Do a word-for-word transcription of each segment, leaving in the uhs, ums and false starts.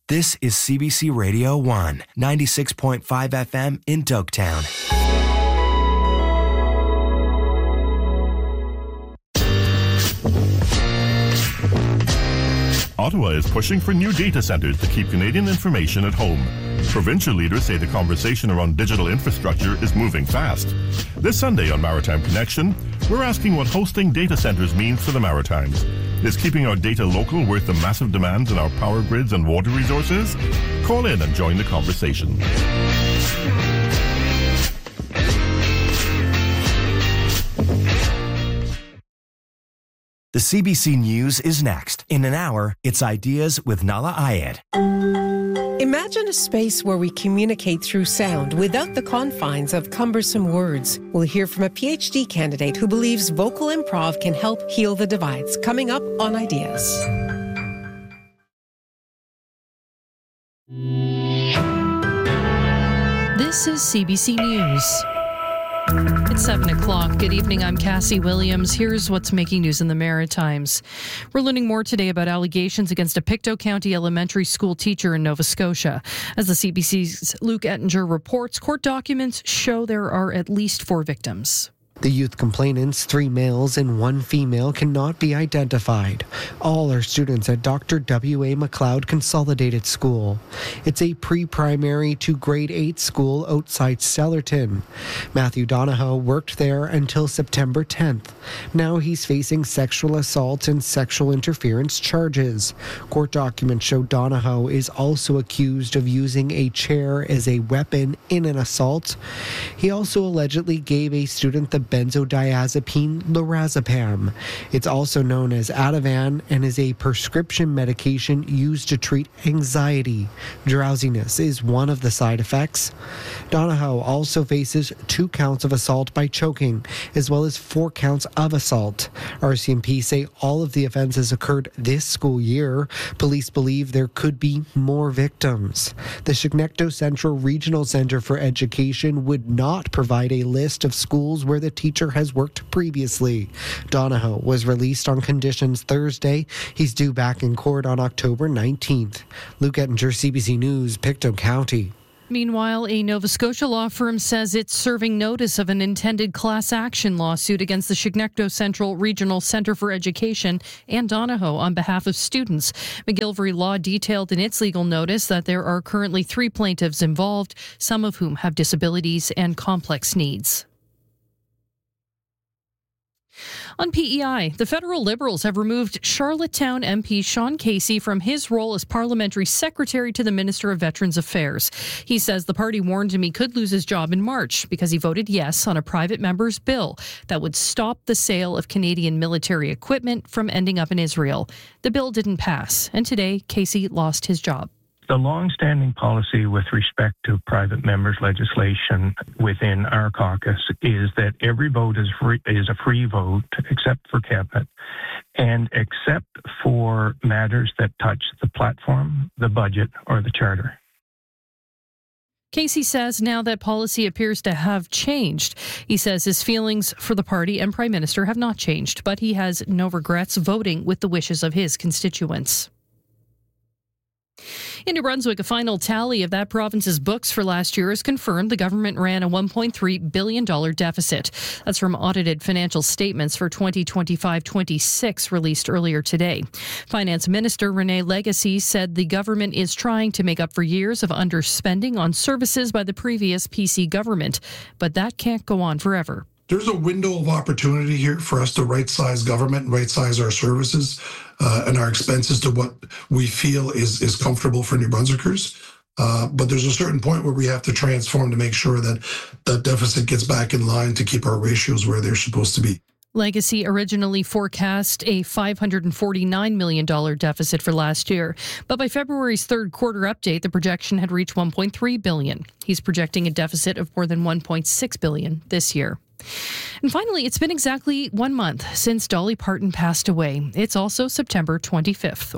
This is C B C Radio one, ninety-six point five F M in Doketown. Ottawa is pushing for new data centres to keep Canadian information at home. Provincial leaders say the conversation around digital infrastructure is moving fast. This Sunday on Maritime Connection, we're asking what hosting data centres means for the Maritimes. Is keeping our data local worth the massive demands on our power grids and water resources? Call in and join the conversation. The C B C News is next. In an hour, it's Ideas with Nala Ayed. Imagine a space where we communicate through sound without the confines of cumbersome words. We'll hear from a P H D candidate who believes vocal improv can help heal the divides. Coming up on Ideas. This is C B C News. It's seven o'clock. Good evening, I'm Cassie Williams. Here's what's making news in the Maritimes. We're learning more today about allegations against a Pictou County elementary school teacher in Nova Scotia. As the C B C's Luke Ettinger reports, court documents show there are at least four victims. The youth complainants, three males and one female, cannot be identified. All are students at Doctor W A McLeod Consolidated School. It's a pre-primary to grade eight school outside Stellarton. Matthew Donahoe worked there until September tenth. Now he's facing sexual assault and sexual interference charges. Court documents show Donahoe is also accused of using a chair as a weapon in an assault. He also allegedly gave a student the benzodiazepine lorazepam. It's also known as Ativan and is a prescription medication used to treat anxiety. Drowsiness is one of the side effects. Donahoe also faces two counts of assault by choking, as well as four counts of assault. R C M P say all of the offenses occurred this school year. Police believe there could be more victims. The Chignecto Central Regional Centre for Education would not provide a list of schools where the teacher has worked previously. Donahoe was released on conditions Thursday. He's due back in court on October nineteenth. Luke Ettinger, C B C News, Pictou County. Meanwhile, a Nova Scotia law firm says it's serving notice of an intended class action lawsuit against the Chignecto Central Regional Centre for Education and Donahoe on behalf of students. McGillivray Law detailed in its legal notice that there are currently three plaintiffs involved, some of whom have disabilities and complex needs. On P E I, the federal Liberals have removed Charlottetown M P Sean Casey from his role as parliamentary secretary to the Minister of Veterans Affairs. He says the party warned him he could lose his job in March because he voted yes on a private member's bill that would stop the sale of Canadian military equipment from ending up in Israel. The bill didn't pass, and today Casey lost his job. The long-standing policy with respect to private members' legislation within our caucus is that every vote is free, is a free vote, except for cabinet, and except for matters that touch the platform, the budget, or the charter. Casey says now that policy appears to have changed. He says his feelings for the party and Prime Minister have not changed, but he has no regrets voting with the wishes of his constituents. In New Brunswick, a final tally of that province's books for last year has confirmed the government ran a one point three billion dollars deficit. That's from audited financial statements for twenty twenty-five twenty-six released earlier today. Finance Minister Renee Legacy said the government is trying to make up for years of underspending on services by the previous P C government, but that can't go on forever. There's a window of opportunity here for us to right-size government and right-size our services uh, and our expenses to what we feel is, is comfortable for New Brunswickers. Uh, but there's a certain point where we have to transform to make sure that that deficit gets back in line to keep our ratios where they're supposed to be. Legacy originally forecast a five hundred forty-nine million dollars deficit for last year, but by February's third quarter update, the projection had reached one point three billion dollars. He's projecting a deficit of more than one point six billion dollars this year. And finally, it's been exactly one month since Dolly Parton passed away. It's also September twenty-fifth, or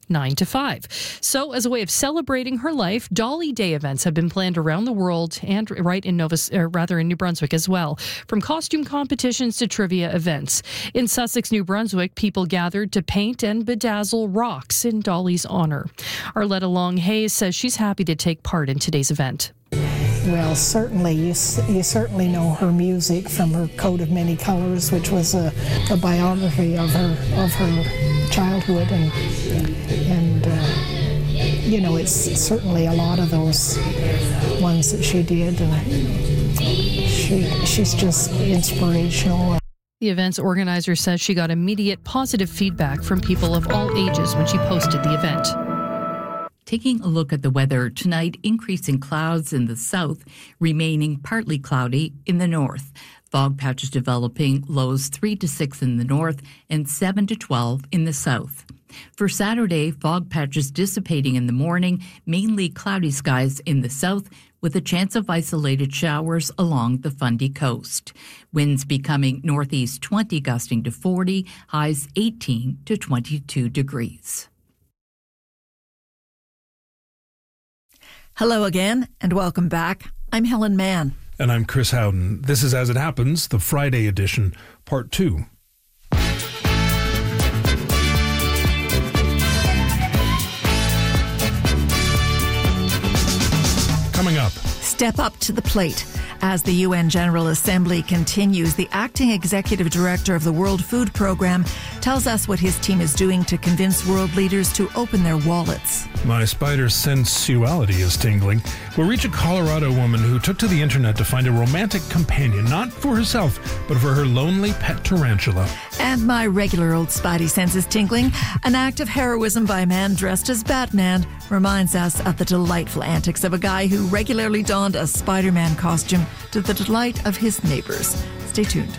nine to five. So as a way of celebrating her life, Dolly Day events have been planned around the world and right in Nova, or rather in New Brunswick as well, from costume competitions to trivia events. In Sussex, New Brunswick, people gathered to paint and bedazzle rocks in Dolly's honor. Arletta Long-Hayes says she's happy to take part in today's event. Well, certainly. You, you certainly know her music from her Coat of Many Colors, which was a, a biography of her of her childhood, and and uh, you know, it's certainly a lot of those ones that she did, and she she's just inspirational. The event's organizer says she got immediate positive feedback from people of all ages when she posted the event. Taking a look at the weather tonight, increasing clouds in the south, remaining partly cloudy in the north. Fog patches developing, lows three to six in the north and seven to twelve in the south. For Saturday, fog patches dissipating in the morning, mainly cloudy skies in the south, with a chance of isolated showers along the Fundy coast. Winds becoming northeast twenty, gusting to forty, highs eighteen to twenty-two degrees. Hello again, and welcome back. I'm Helen Mann. And I'm Chris Howden. This is As It Happens, the Friday edition, part two. Coming up. Step up to the plate. As the U N General Assembly continues, the acting executive director of the World Food Programme tells us what his team is doing to convince world leaders to open their wallets. My spider sensuality is tingling. We'll reach a Colorado woman who took to the internet to find a romantic companion, not for herself, but for her lonely pet tarantula. And my regular old spidey sense is tingling. An act of heroism by a man dressed as Batman reminds us of the delightful antics of a guy who regularly donned a Spider-Man costume to the delight of his neighbors. Stay tuned.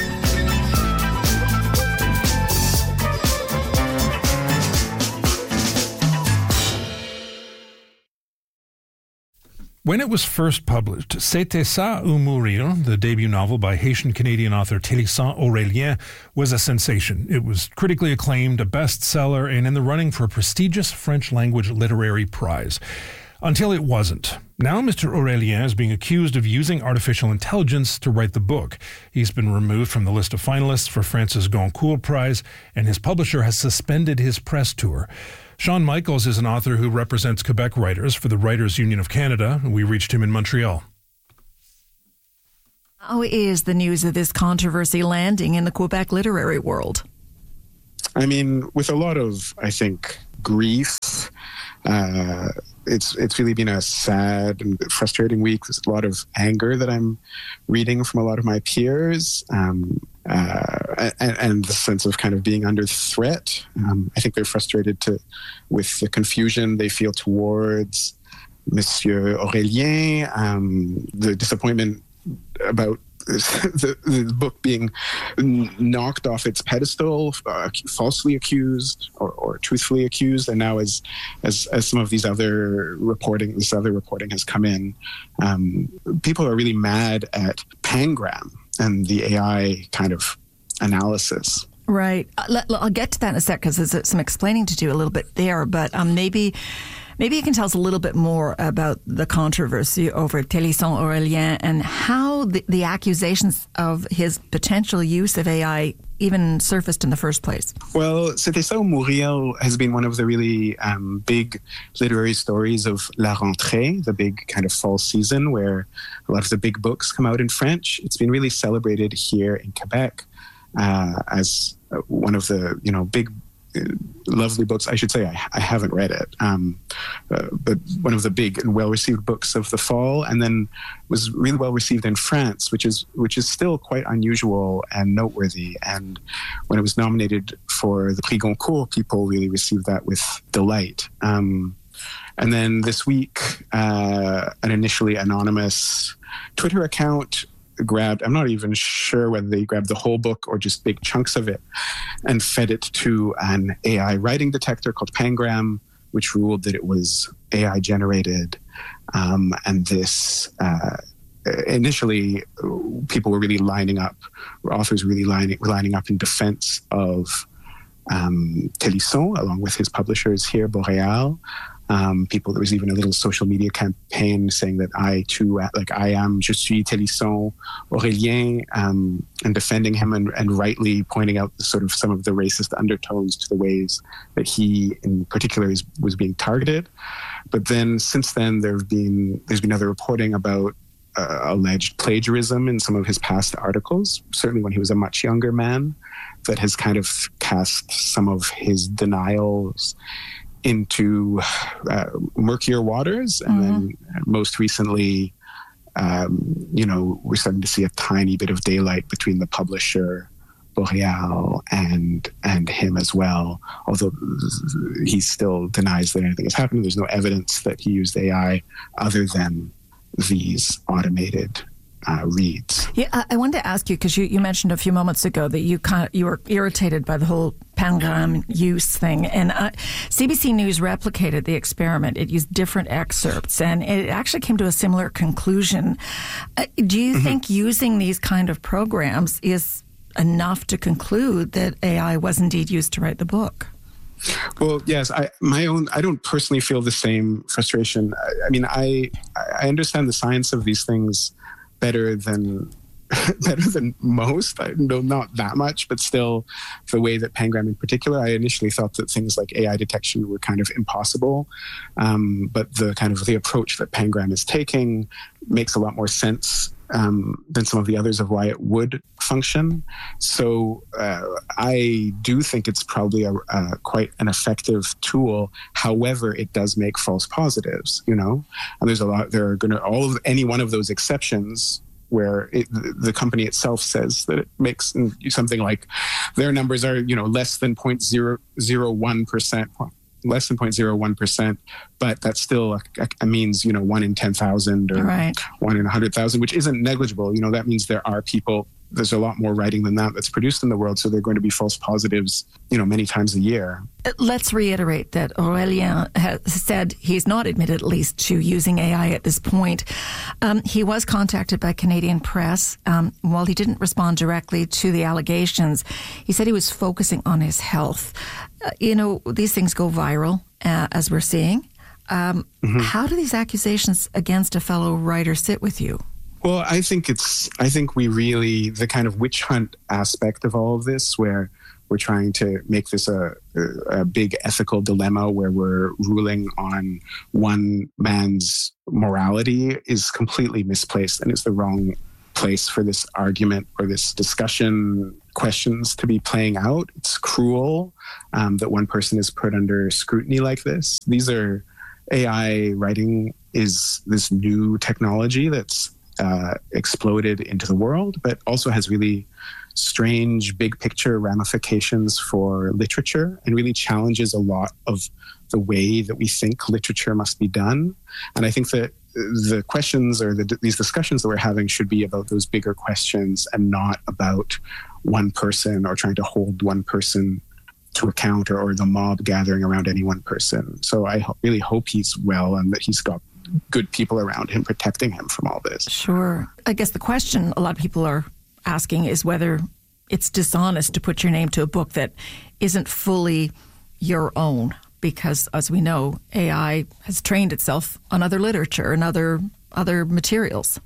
When it was first published, C'était ça ou mourir, the debut novel by Haitian-Canadian author Télissant Aurélien, was a sensation. It was critically acclaimed, a bestseller, and in the running for a prestigious French-language literary prize. Until it wasn't. Now Mister Aurélien is being accused of using artificial intelligence to write the book. He's been removed from the list of finalists for France's Goncourt Prize, and his publisher has suspended his press tour. Sean Michaels is an author who represents Quebec writers for the Writers' Union of Canada. We reached him in Montreal. How is the news of this controversy landing in the Quebec literary world? I mean, with a lot of, I think, grief. Uh, it's it's really been a sad and frustrating week. There's a lot of anger that I'm reading from a lot of my peers, um, uh, and, and the sense of kind of being under threat. Um, I think they're frustrated to, with the confusion they feel towards Monsieur Aurélien, um, the disappointment about the, the book being knocked off its pedestal, uh, falsely accused or, or truthfully accused, and now as as as some of these other reporting, this other reporting has come in, um, people are really mad at Pangram and the A I kind of analysis. Right. I'll get to that in a sec because there's some explaining to do a little bit there, but um, maybe. Maybe you can tell us a little bit more about the controversy over Télissant Aurélien and how the, the accusations of his potential use of A I even surfaced in the first place. Well, C'était ça ou mourir has been one of the really um, big literary stories of La Rentrée, the big kind of fall season where a lot of the big books come out in French. It's been really celebrated here in Quebec uh, as one of the, you know, big lovely books. I should say I, I haven't read it, um, uh, but one of the big and well-received books of the fall, and then was really well-received in France, which is which is still quite unusual and noteworthy. And when it was nominated for the Prix Goncourt, people really received that with delight. Um, and then this week, uh, an initially anonymous Twitter account grabbed, I'm not even sure whether they grabbed the whole book or just big chunks of it, and fed it to an A I writing detector called Pangram, which ruled that it was A I generated. Um, and this, uh, initially, people were really lining up, authors were really lining, lining up in defense of um, Télisson, along with his publishers here, Boréal. Um, people, there was even a little social media campaign saying that I too, like I am, je suis Télisson Aurélien, um, and defending him and, and rightly pointing out the sort of some of the racist undertones to the ways that he in particular is, was being targeted. But then since then, there have been, there's been other reporting about uh, alleged plagiarism in some of his past articles, certainly when he was a much younger man, that has kind of cast some of his denials into uh, murkier waters. And mm-hmm. then most recently, um, you know, we're starting to see a tiny bit of daylight between the publisher, Boréal, and and him as well, although he still denies that anything has happened. There's no evidence that he used A I other than these automated Uh, reads. Yeah, I, I wanted to ask you, because you, you mentioned a few moments ago that you kind of, you were irritated by the whole Pangram use thing, and uh, C B C News replicated the experiment. It used different excerpts, and it actually came to a similar conclusion. Uh, do you mm-hmm. think using these kind of programs is enough to conclude that A I was indeed used to write the book? Well, yes, I my own. I don't personally feel the same frustration. I, I mean, I I understand the science of these things better than better than most. I know not that much, but still, the way that Pangram in particular, I initially thought that things like A I detection were kind of impossible. Um, but the kind of the approach that Pangram is taking makes a lot more sense um, than some of the others of why it would function. So uh, I do think it's probably a, a quite an effective tool. However, it does make false positives, you know, and there's a lot, there are going to, all of any one of those exceptions where it, the company itself says that it makes something like their numbers are, you know, less than zero point zero zero one percent, less than zero point zero one percent, but that's still a, a means, you know, one in ten thousand or right. one in one hundred thousand, which isn't negligible. You know, that means there are people, there's a lot more writing than that that's produced in the world, so they're going to be false positives, you know, many times a year. Let's reiterate that Aurélien has said he's not admitted, at least, to using A I at this point. Um, he was contacted by Canadian Press. Um, while he didn't respond directly to the allegations, he said he was focusing on his health. Uh, you know, these things go viral, uh, as we're seeing. Um, mm-hmm. How do these accusations against a fellow writer sit with you? Well, I think it's, I think we really, the kind of witch hunt aspect of all of this, where we're trying to make this a, a big ethical dilemma where we're ruling on one man's morality, is completely misplaced, and it's the wrong place for this argument or this discussion questions to be playing out. It's cruel um, that one person is put under scrutiny like this. These are, A I writing is this new technology that's Uh, exploded into the world, but also has really strange big picture ramifications for literature and really challenges a lot of the way that we think literature must be done. And I think that the questions or the, these discussions that we're having should be about those bigger questions and not about one person or trying to hold one person to account, or, or the mob gathering around any one person. So I ho- really hope he's well and that he's got good people around him protecting him from all this. Sure. I guess the question a lot of people are asking is whether it's dishonest to put your name to a book that isn't fully your own, because as we know, A I has trained itself on other literature and other other materials.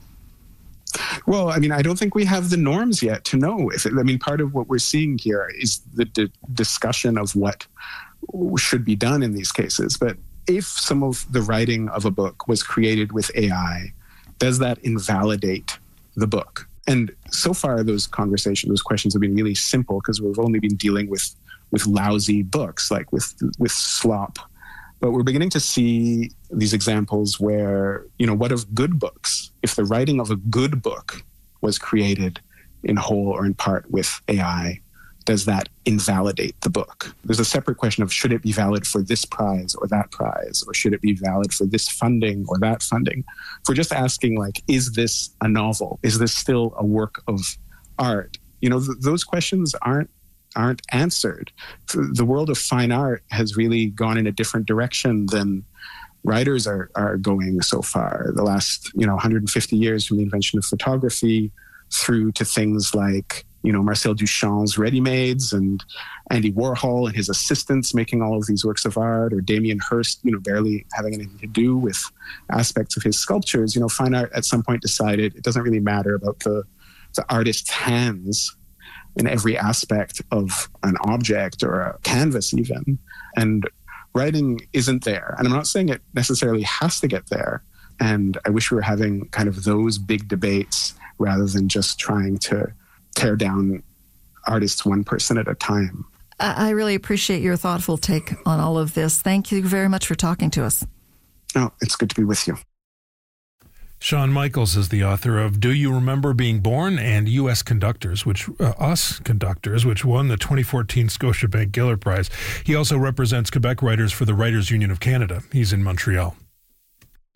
Well, I mean, I don't think we have the norms yet to know if it, I mean, part of what we're seeing here is the d- discussion of what should be done in these cases. But if some of the writing of a book was created with A I, does that invalidate the book? And so far, those conversations, those questions have been really simple because we've only been dealing with, with lousy books, like with with slop. But we're beginning to see these examples where, you know, what of good books? If the writing of a good book was created in whole or in part with A I, does that invalidate the book? There's a separate question of should it be valid for this prize or that prize, or should it be valid for this funding or that funding? If we're just asking, like, is this a novel? Is this still a work of art? You know, th- those questions aren't aren't answered. The world of fine art has really gone in a different direction than writers are are going so far. The last, you know, one hundred fifty years, from the invention of photography through to things like you know, Marcel Duchamp's ready-mades and Andy Warhol and his assistants making all of these works of art, or Damien Hirst, you know, barely having anything to do with aspects of his sculptures. You know, fine art at some point decided it doesn't really matter about the, the artist's hands in every aspect of an object or a canvas even. And writing isn't there. And I'm not saying it necessarily has to get there. And I wish we were having kind of those big debates rather than just trying to tear down artists one person at a time. I really appreciate your thoughtful take on all of this. Thank you very much for talking to us. Oh, it's good to be with you. Sean Michaels is the author of Do You Remember Being Born and U S Conductors, which uh, Us Conductors, which won the twenty fourteen Scotiabank Giller Prize. He also represents Quebec writers for the Writers' Union of Canada. He's in Montreal.